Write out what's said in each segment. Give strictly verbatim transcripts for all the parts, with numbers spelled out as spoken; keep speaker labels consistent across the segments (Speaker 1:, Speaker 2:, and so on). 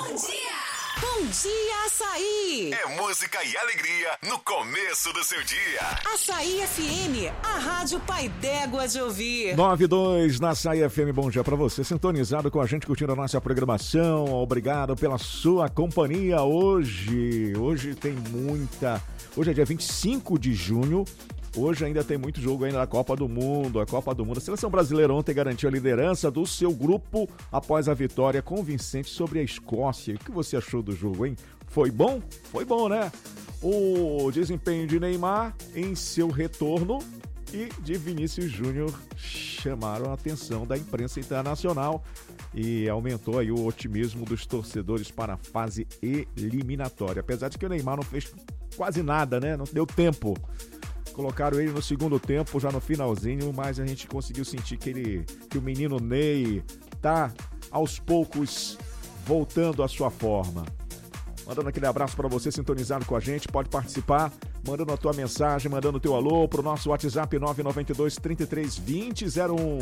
Speaker 1: Bom dia! Bom dia, Açaí!
Speaker 2: É música e alegria no começo do seu dia.
Speaker 1: Açaí F M, a rádio pai d'égua de ouvir.
Speaker 3: nove dois na Açaí F M, bom dia pra você, sintonizado com a gente, curtindo a nossa programação. Obrigado pela sua companhia hoje. Hoje tem muita... Hoje é dia vinte e cinco de junho. Hoje ainda tem muito jogo ainda na Copa do Mundo, a Copa do Mundo. A Seleção Brasileira ontem garantiu a liderança do seu grupo após a vitória convincente sobre a Escócia. O que você achou do jogo, hein? Foi bom? Foi bom, né? O desempenho de Neymar em seu retorno e de Vinícius Júnior chamaram a atenção da imprensa internacional e aumentou aí o otimismo dos torcedores para a fase eliminatória. Apesar de que o Neymar não fez quase nada, né? Não deu tempo. Colocaram ele no segundo tempo, já no finalzinho, mas a gente conseguiu sentir que, ele, que o menino Ney tá aos poucos voltando à sua forma. Mandando aquele abraço para você sintonizado com a gente, pode participar, mandando a tua mensagem, mandando o teu alô pro nosso WhatsApp nove nove dois, trinta e três, vinte, zero um.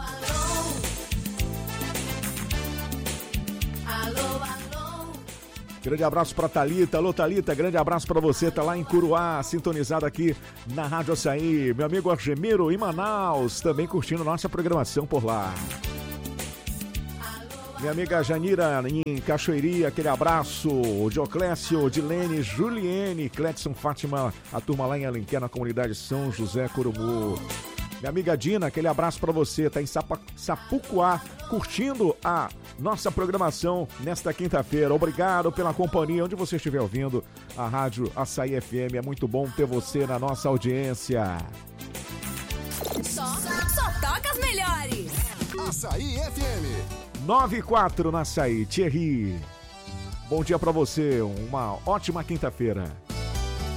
Speaker 3: Grande abraço pra Thalita. Alô, Thalita, grande abraço pra você. Tá lá em Curuá, sintonizado aqui na Rádio Açaí. Meu amigo Argemiro em Manaus, também curtindo nossa programação por lá. Minha amiga Janira em Cachoeiria, aquele abraço. Dioclésio, Dilene, Juliene, Cledson, Fátima, a turma lá em Alenquer, na comunidade São José Curumu. Minha amiga Dina, aquele abraço pra você. Tá em Sapa, Sapucoá, curtindo a nossa programação nesta quinta-feira. Obrigado pela companhia, onde você estiver ouvindo a Rádio Açaí F M. É muito bom ter você na nossa audiência.
Speaker 1: Só, só toca as melhores.
Speaker 2: Açaí F M.
Speaker 3: nove e quatro na Açaí. Thierry, bom dia pra você. Uma ótima quinta-feira.